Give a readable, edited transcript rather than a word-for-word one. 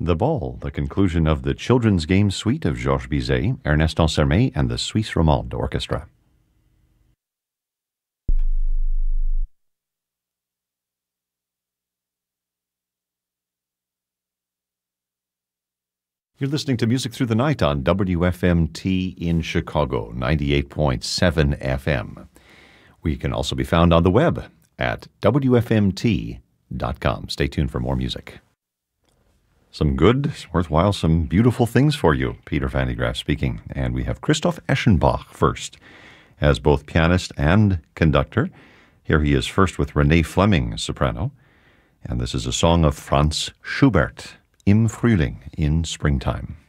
The Ball, the conclusion of the Children's Game Suite of Georges Bizet, Ernest Ansermet, and the Suisse Romande Orchestra. You're listening to Music Through the Night on WFMT in Chicago, 98.7 FM. We can also be found on the web at WFMT.com. Stay tuned for more music. Some good, worthwhile, some beautiful things for you. Peter Van de Graaff speaking. And we have Christoph Eschenbach first, as both pianist and conductor. Here he is first with Renee Fleming, soprano. And this is a song of Franz Schubert, Im Frühling, in springtime.